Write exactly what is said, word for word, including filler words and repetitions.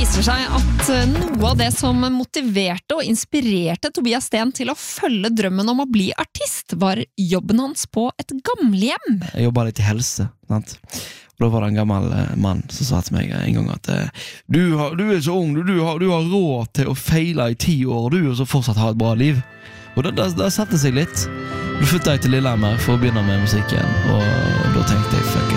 viser seg at noe av det som motiverte og inspirerte Tobias Sten til å følge drømmen om å bli artist, var jobben hans på et gamlehjem. Jeg jobbet litt i helse, sant? Og da var det en gammel mann som sa til meg en gang at du, har, du er så ung, du, du, har, du har råd til å feile i ti år, du, og så fortsatt ha et bra liv. Og det, det, det satte seg litt. Da flyttet jeg til Lillehammer for å begynne med musikken, og da tenkte jeg, fuck it.